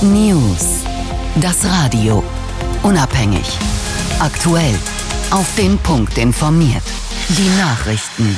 News. Das Radio. Unabhängig. Aktuell. Auf den Punkt informiert. Die Nachrichten.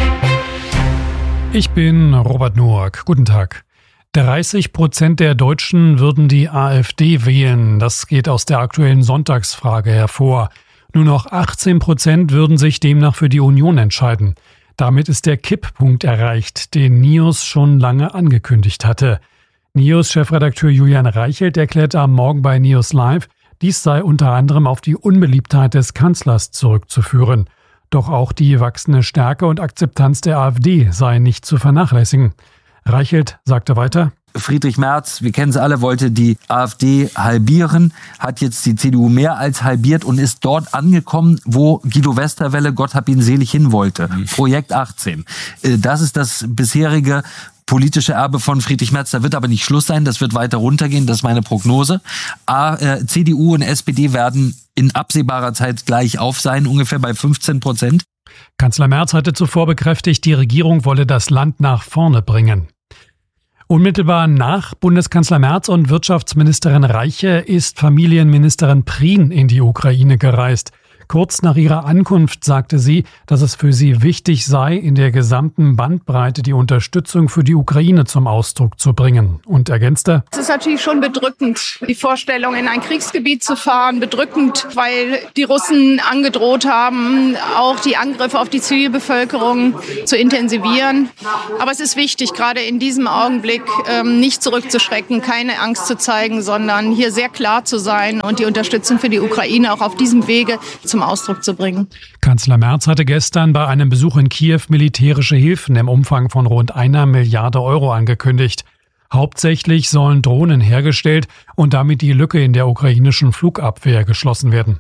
Ich bin Robert Noack. Guten Tag. 30% der Deutschen würden die AfD wählen. Das geht aus der aktuellen Sonntagsfrage hervor. Nur noch 18% würden sich demnach für die Union entscheiden. Damit ist der Kipppunkt erreicht, den NIOS schon lange angekündigt hatte. NIOS-Chefredakteur Julian Reichelt erklärte am Morgen bei NIOS Live, dies sei unter anderem auf die Unbeliebtheit des Kanzlers zurückzuführen. Doch auch die wachsende Stärke und Akzeptanz der AfD sei nicht zu vernachlässigen. Reichelt sagte weiter: Friedrich Merz, wir kennen es alle, wollte die AfD halbieren, hat jetzt die CDU mehr als halbiert und ist dort angekommen, wo Guido Westerwelle, Gott hab ihn selig, hin wollte. Projekt 18. Das ist das bisherige politische Erbe von Friedrich Merz. Da wird aber nicht Schluss sein, das wird weiter runtergehen, das ist meine Prognose. CDU und SPD werden in absehbarer Zeit gleich auf sein, ungefähr bei 15%. Kanzler Merz hatte zuvor bekräftigt, die Regierung wolle das Land nach vorne bringen. Unmittelbar nach Bundeskanzler Merz und Wirtschaftsministerin Reiche ist Familienministerin Prien in die Ukraine gereist. Kurz nach ihrer Ankunft sagte sie, dass es für sie wichtig sei, in der gesamten Bandbreite die Unterstützung für die Ukraine zum Ausdruck zu bringen. Und ergänzte: Es ist natürlich schon bedrückend, die Vorstellung, in ein Kriegsgebiet zu fahren. Bedrückend, weil die Russen angedroht haben, auch die Angriffe auf die Zivilbevölkerung zu intensivieren. Aber es ist wichtig, gerade in diesem Augenblick nicht zurückzuschrecken, keine Angst zu zeigen, sondern hier sehr klar zu sein und die Unterstützung für die Ukraine auch auf diesem Wege zum Ausdruck zu bringen. Kanzler Merz hatte gestern bei einem Besuch in Kiew militärische Hilfen im Umfang von rund 1 Milliarde Euro angekündigt. Hauptsächlich sollen Drohnen hergestellt und damit die Lücke in der ukrainischen Flugabwehr geschlossen werden.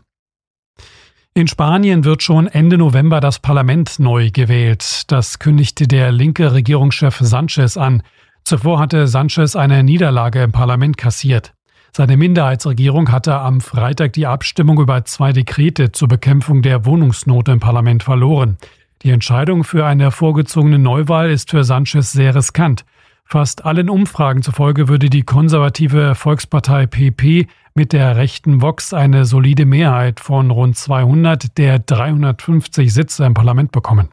In Spanien wird schon Ende November das Parlament neu gewählt. Das kündigte der linke Regierungschef Sánchez an. Zuvor hatte Sánchez eine Niederlage im Parlament kassiert. Seine Minderheitsregierung hatte am Freitag die Abstimmung über 2 Dekrete zur Bekämpfung der Wohnungsnot im Parlament verloren. Die Entscheidung für eine vorgezogene Neuwahl ist für Sánchez sehr riskant. Fast allen Umfragen zufolge würde die konservative Volkspartei PP mit der rechten Vox eine solide Mehrheit von rund 200 der 350 Sitze im Parlament bekommen.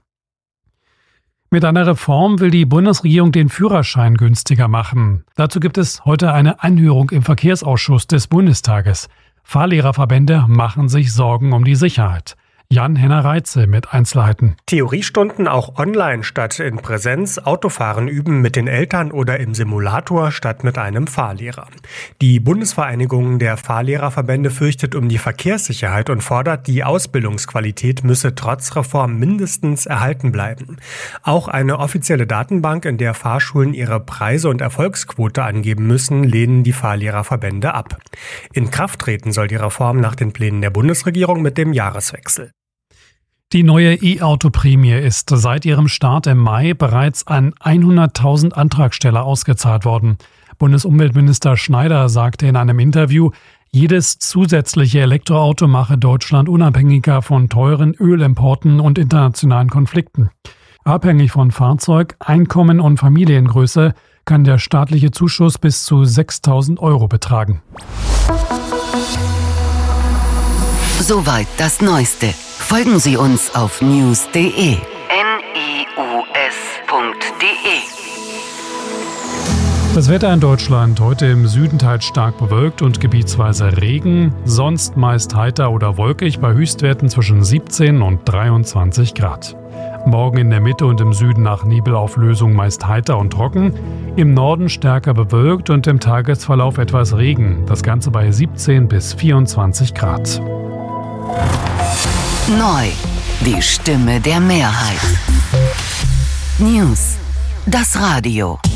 Mit einer Reform will die Bundesregierung den Führerschein günstiger machen. Dazu gibt es heute eine Anhörung im Verkehrsausschuss des Bundestages. Fahrlehrerverbände machen sich Sorgen um die Sicherheit. Jan-Henner Reitze mit Einzelheiten. Theoriestunden auch online statt in Präsenz, Autofahren üben mit den Eltern oder im Simulator statt mit einem Fahrlehrer. Die Bundesvereinigung der Fahrlehrerverbände fürchtet um die Verkehrssicherheit und fordert, die Ausbildungsqualität müsse trotz Reform mindestens erhalten bleiben. Auch eine offizielle Datenbank, in der Fahrschulen ihre Preise und Erfolgsquote angeben müssen, lehnen die Fahrlehrerverbände ab. In Kraft treten soll die Reform nach den Plänen der Bundesregierung mit dem Jahreswechsel. Die neue E-Auto-Prämie ist seit ihrem Start im Mai bereits an 100.000 Antragsteller ausgezahlt worden. Bundesumweltminister Schneider sagte in einem Interview, jedes zusätzliche Elektroauto mache Deutschland unabhängiger von teuren Ölimporten und internationalen Konflikten. Abhängig von Fahrzeug, Einkommen und Familiengröße kann der staatliche Zuschuss bis zu 6.000 Euro betragen. Soweit das Neueste. Folgen Sie uns auf news.de. news.de. Das Wetter in Deutschland: heute im Süden teils stark bewölkt und gebietsweise Regen, sonst meist heiter oder wolkig bei Höchstwerten zwischen 17 und 23 Grad. Morgen in der Mitte und im Süden nach Nebelauflösung meist heiter und trocken, im Norden stärker bewölkt und im Tagesverlauf etwas Regen, das Ganze bei 17 bis 24 Grad. Neu. Die Stimme der Mehrheit. News. Das Radio.